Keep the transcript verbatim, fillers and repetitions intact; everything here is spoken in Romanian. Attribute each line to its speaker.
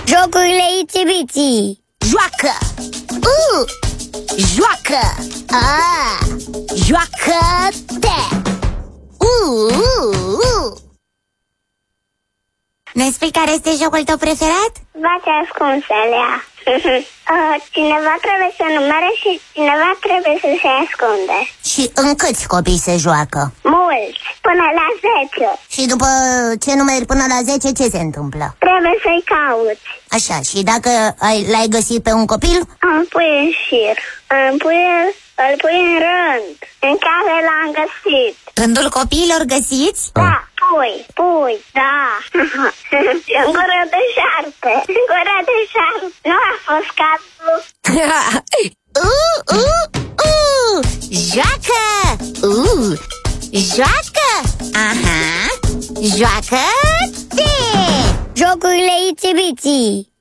Speaker 1: Jocurile Itsy-Bitsy.
Speaker 2: Joacă! Uh! Joacă! Ah! Joacă-te! Uh! Uh! Uh! Ne spui care este jocul tău preferat?
Speaker 1: Bați ascunselea. uh, Cineva trebuie să numere și cineva trebuie să se ascunde.
Speaker 2: Și în câți copii se joacă?
Speaker 1: Mulți, până la zece.
Speaker 2: Și după ce numeri până la zece, ce se întâmplă?
Speaker 1: Trebuie să-i cauți.
Speaker 2: Așa, și dacă ai, l-ai găsit pe un copil?
Speaker 1: Îl pui în șir. Îl pui, îl pui în rând în care l-am găsit.
Speaker 2: Rândul copiilor găsiți?
Speaker 1: Da, pui, pui, da. În gură de șarpe. În gură de șarpe. Nu a fost capul.
Speaker 2: uh, uh, uh, joacă! Uh, joacă! Aha! Joacă-te!
Speaker 1: Jocurile Itsy-Bitsy.